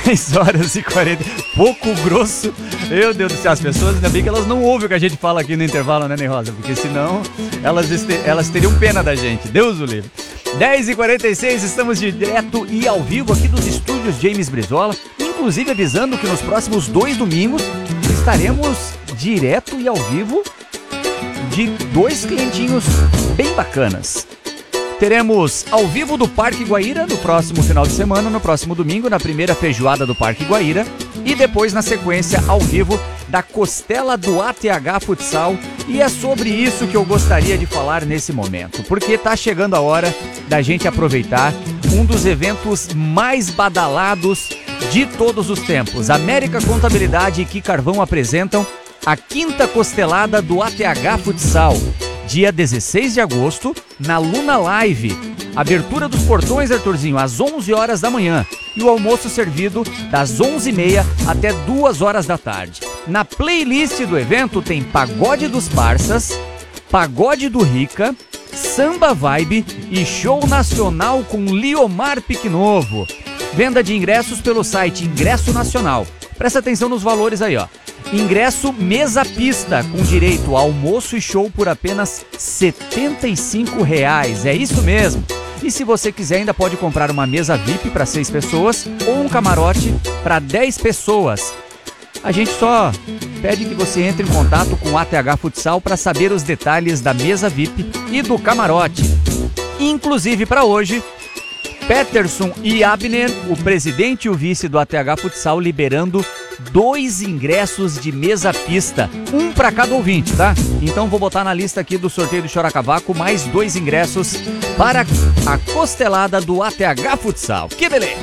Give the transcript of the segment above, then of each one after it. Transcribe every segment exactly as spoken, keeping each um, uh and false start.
dez horas e quarenta. Pouco grosso. Meu Deus do céu, as pessoas, ainda bem que elas não ouvem o que a gente fala aqui no intervalo, né, Ney Rosa? Porque senão elas, este, elas teriam pena da gente. Deus o livre. dez e quarenta e seis, estamos direto e ao vivo aqui dos estúdios James Brizola. Inclusive avisando que nos próximos dois domingos estaremos direto e ao vivo de dois clientinhos bem bacanas. Teremos ao vivo do Parque Guaíra no próximo final de semana, no próximo domingo, na primeira feijoada do Parque Guaíra. E depois, na sequência, ao vivo da Costela do A T H Futsal. E é sobre isso que eu gostaria de falar nesse momento, porque tá chegando a hora da gente aproveitar um dos eventos mais badalados de todos os tempos. América Contabilidade e Que Carvão apresentam a quinta costelada do A T H Futsal. Dia dezesseis de agosto, na Luna Live. Abertura dos portões, Arthurzinho, às onze horas da manhã. E o almoço servido das onze e meia até duas horas da tarde. Na playlist do evento tem Pagode dos Parças, Pagode do Rica, Samba Vibe e Show Nacional com Liomar Pique Novo. Venda de ingressos pelo site Ingresso Nacional. Presta atenção nos valores aí, ó. Ingresso mesa pista, com direito a almoço e show por apenas setenta e cinco reais. É isso mesmo. E se você quiser, ainda pode comprar uma mesa V I P para seis pessoas ou um camarote para dez pessoas. A gente só pede que você entre em contato com o A T H Futsal para saber os detalhes da mesa V I P e do camarote. Inclusive para hoje, Peterson e Abner, o presidente e o vice do A T H Futsal, liberando dois ingressos de mesa pista, um para cada ouvinte, tá? Então vou botar na lista aqui do sorteio do Chora Cavaco mais dois ingressos para a costelada do A T H Futsal. Que beleza!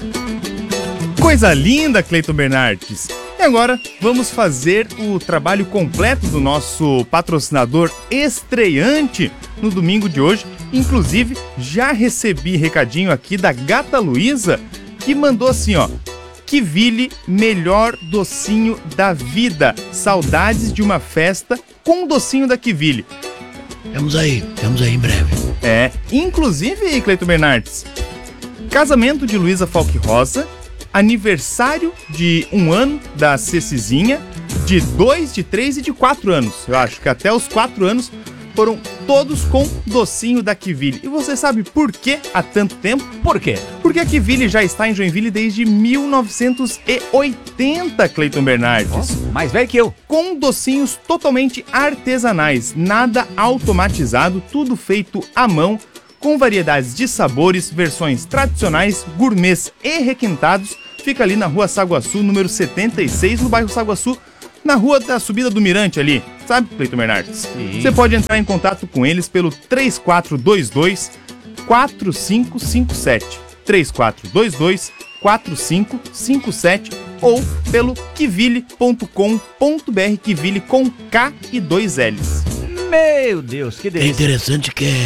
Coisa linda, Cleiton Bernardes! E agora vamos fazer o trabalho completo do nosso patrocinador estreante no domingo de hoje. Inclusive, já recebi recadinho aqui da Gata Luísa, que mandou assim, ó: Kivili, melhor docinho da vida. Saudades de uma festa com o docinho da Kivili. Temos aí, temos aí em breve. É, inclusive, Cleiton Bernardes, casamento de Luísa Falque Rosa, aniversário de um ano da Cecizinha, de dois, de três e de quatro anos. Eu acho que até os quatro anos foram todos com docinho da Kivili. E você sabe por que há tanto tempo? Por quê? Porque a Kivili já está em Joinville desde mil novecentos e oitenta, Cleiton Bernardes. Oh, mais velho que eu. Com docinhos totalmente artesanais, nada automatizado, tudo feito à mão, com variedades de sabores, versões tradicionais, gourmets e requintados. Fica ali na Rua Saguaçu, número setenta e seis, no bairro Saguaçu, na rua da subida do Mirante ali, sabe, Cleiton Bernardes? Sim. Você pode entrar em contato com eles pelo três quatro dois dois, quatro cinco cinco sete, três quatro dois dois, quatro cinco cinco sete ou pelo kivili ponto com ponto br, Kivili com K e dois L's. Meu Deus, que É delícia. interessante que é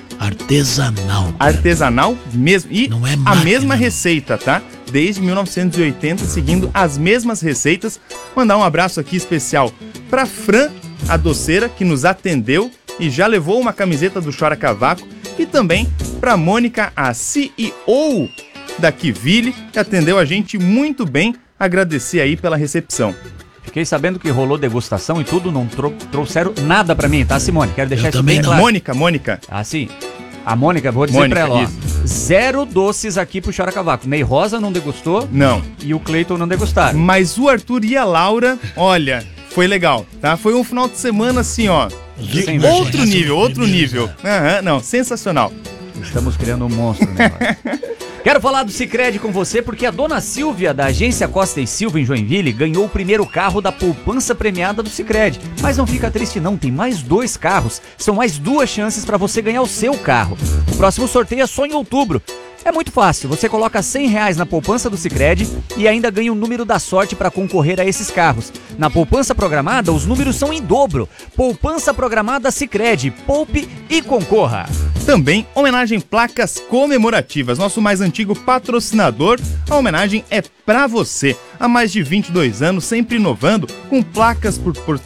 artesanal. Artesanal mesmo, e Não é a máquina, mesma não. receita, tá? Desde mil novecentos e oitenta, seguindo as mesmas receitas. Mandar um abraço aqui especial pra Fran, a doceira, que nos atendeu e já levou uma camiseta do Chora Cavaco, e também pra Mônica, a C E O da Kivili, que atendeu a gente muito bem. Agradecer aí pela recepção. Fiquei sabendo que rolou degustação e tudo, não tro- trouxeram nada pra mim, tá, Simone? Quero deixar Eu isso também bem não. claro. Mônica, Mônica. Ah, sim. A Mônica, vou dizer Mônica, pra ela, ó. isso. Zero doces aqui pro Chora Cavaco. Ney Rosa não degustou Não. e o Cleiton não degustaram. Mas o Arthur e a Laura, olha, foi legal, tá? Foi um final de semana assim, ó, de Sem outro vergonha. nível, outro nível. Aham, não, sensacional. Estamos criando um monstro, né? Quero falar do Sicredi com você porque a dona Silvia, da agência Costa e Silva em Joinville, ganhou o primeiro carro da poupança premiada do Sicredi. Mas não fica triste não, tem mais dois carros. São mais duas chances para você ganhar o seu carro. O próximo sorteio é só em outubro. É muito fácil, você coloca cem reais na poupança do Sicredi e ainda ganha o número da sorte para concorrer a esses carros. Na poupança programada, os números são em dobro. Poupança programada Sicredi, poupe e concorra. Também homenagem placas comemorativas, nosso mais antigo patrocinador. A homenagem é pra você. Há mais de vinte e dois anos, sempre inovando com placas por, por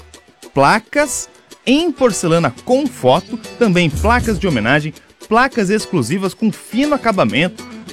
placas em porcelana com foto, também placas de homenagem, placas exclusivas com fino acabamento,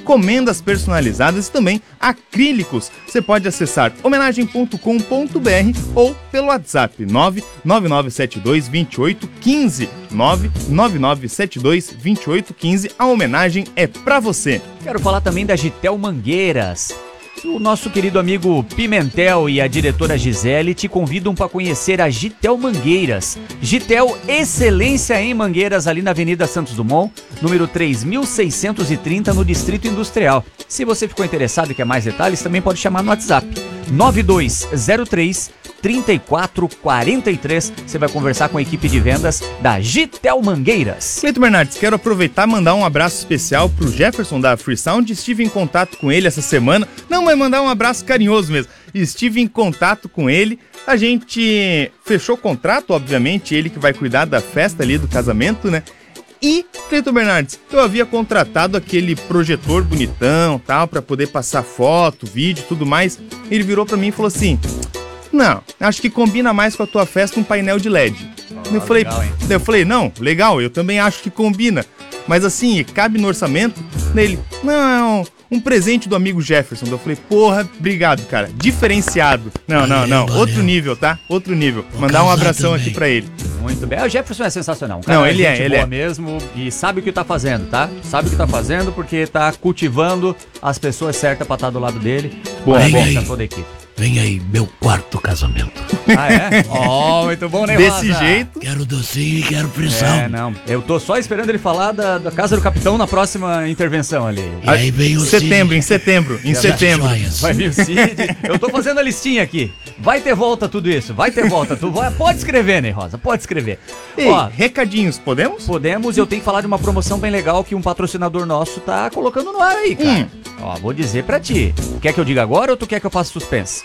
encomendas personalizadas e também acrílicos. Você pode acessar homenagem ponto com ponto b r ou pelo WhatsApp nove nove nove sete dois dois oito um cinco, nove nove nove sete dois dois oito um cinco. A homenagem é pra você. Quero falar também da Gitel Mangueiras. O nosso querido amigo Pimentel e a diretora Gisele te convidam para conhecer a Gitel Mangueiras. Gitel Excelência em Mangueiras, ali na Avenida Santos Dumont, número três mil seiscentos e trinta, no Distrito Industrial. Se você ficou interessado e quer mais detalhes, também pode chamar no WhatsApp nove dois zero três três quatro quatro três. Você vai conversar com a equipe de vendas da Gitel Mangueiras. Cleiton Bernardes, quero aproveitar e mandar um abraço especial pro Jefferson da Free Sound. Estive em contato com ele essa semana. Não, mas mandar um abraço carinhoso mesmo. Estive em contato com ele. A gente fechou o contrato, obviamente, ele que vai cuidar da festa ali do casamento, né? E, Cleiton Bernardes, eu havia contratado aquele projetor bonitão, tal, pra poder passar foto, vídeo, tudo mais. Ele virou pra mim e falou assim: não, acho que combina mais com a tua festa um painel de L E D. Oh, eu, falei, legal, eu falei, não, legal, eu também acho que combina. Mas assim, cabe no orçamento? Nele, não, um presente do amigo Jefferson. Eu falei, porra, obrigado, cara, diferenciado. Não, valeu, não, não, valeu. Outro nível, tá? Outro nível. Vou mandar um abração também aqui pra ele. Muito bem. O Jefferson é sensacional. Um cara, não, ele é, ele boa é mesmo e sabe o que tá fazendo, tá? Sabe o que tá fazendo porque tá cultivando as pessoas certas pra estar do lado dele. Boa, bom, aí. Pra toda a equipe. Vem aí, meu quarto casamento. Ah, é? Ó, oh, muito bom, né, Desse Rosa? jeito. Quero docinho e quero pressão. É, não. Eu tô só esperando ele falar da, da Casa do Capitão na próxima intervenção ali. E aí vem o setembro, Cid. em setembro, em setembro. Vai vir o Cid. Eu tô fazendo a listinha aqui. Vai ter volta tudo isso, vai ter volta. Tu vai, pode escrever, né, Rosa? Pode escrever. Ei, ó, recadinhos, podemos? Podemos, e eu tenho que falar de uma promoção bem legal que um patrocinador nosso tá colocando no ar aí, cara. Hum. Ó, vou dizer pra ti. Quer que eu diga agora ou tu quer que eu faça suspense?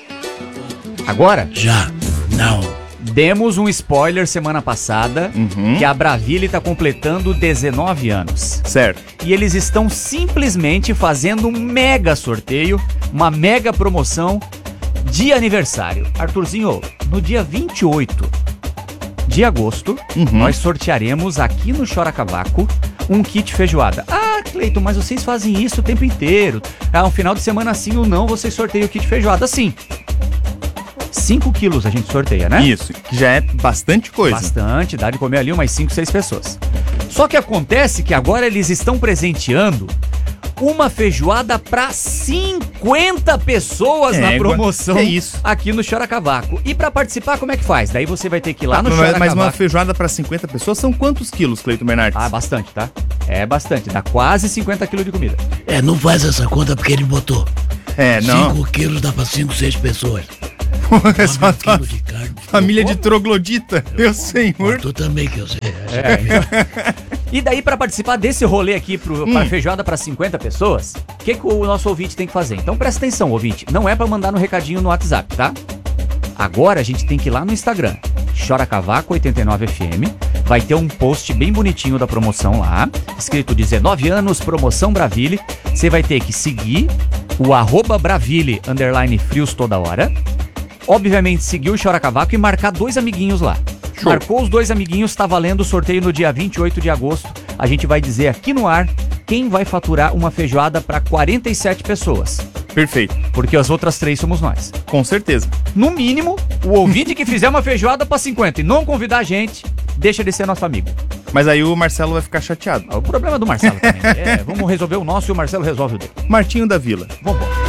Agora? Já, não. Demos um spoiler semana passada, uhum. que a Braville tá completando dezenove anos. Certo. E eles estão simplesmente fazendo um mega sorteio, uma mega promoção de aniversário. Arthurzinho, no dia vinte e oito de agosto, uhum. nós sortearemos aqui no Chora Cavaco um kit feijoada. Ah, Cleiton, mas vocês fazem isso o tempo inteiro. Ah, um final de semana sim ou não, vocês sorteiam o kit feijoada. Sim. cinco quilos a gente sorteia, né? Isso, que já é bastante coisa. Bastante, dá de comer ali umas cinco, seis pessoas. Só que acontece que agora eles estão presenteando uma feijoada para cinquenta pessoas é, na promoção é isso. aqui no Chora Cavaco. E para participar, como é que faz? Daí você vai ter que ir lá ah, no mas, Chora mas Cavaco. Mas uma feijoada para cinquenta pessoas são quantos quilos, Cleiton Bernardes? Ah, bastante, tá? É bastante, dá quase cinquenta quilos de comida. É, não faz essa conta porque ele botou. É, não. cinco quilos dá para cinco, seis pessoas. É só tua de carne. Família de troglodita, meu senhor. Tu também que eu sei. É. E daí, pra participar desse rolê aqui, pro, hum. pra feijoada pra cinquenta pessoas, o que, que o nosso ouvinte tem que fazer? Então presta atenção, ouvinte. Não é pra mandar no recadinho no WhatsApp, tá? Agora a gente tem que ir lá no Instagram, Chora Cavaco oitenta e nove F M. Vai ter um post bem bonitinho da promoção lá, escrito dezenove anos, promoção Braville. Você vai ter que seguir o arroba Braville, underline frios toda hora. Obviamente, seguir o Chora Cavaco e marcar dois amiguinhos lá. Show. Marcou os dois amiguinhos, tá valendo o sorteio no dia vinte e oito de agosto. A gente vai dizer aqui no ar quem vai faturar uma feijoada para quarenta e sete pessoas. Perfeito. Porque as outras três somos nós. Com certeza. No mínimo, o ouvinte que fizer uma feijoada para cinquenta e não convidar a gente, deixa de ser nosso amigo. Mas aí o Marcelo vai ficar chateado. O problema é do Marcelo também. É, vamos resolver o nosso e o Marcelo resolve o dele. Martinho da Vila. Vambora.